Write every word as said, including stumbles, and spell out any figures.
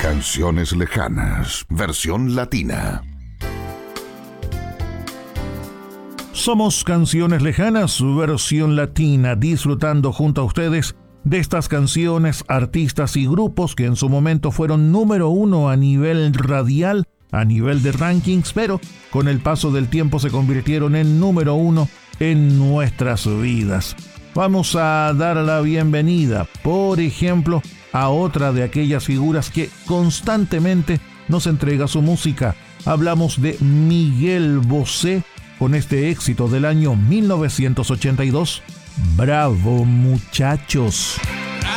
Canciones lejanas, versión latina. Somos Canciones Lejanas, versión latina, disfrutando junto a ustedes de estas canciones, artistas y grupos que en su momento fueron número uno a nivel radial, a nivel de rankings, pero con el paso del tiempo se convirtieron en número uno en nuestras vidas. Vamos a dar la bienvenida, por ejemplo, a otra de aquellas figuras que constantemente nos entrega su música. Hablamos de Miguel Bosé, con este éxito del año mil novecientos ochenta y dos, Bravo Muchachos.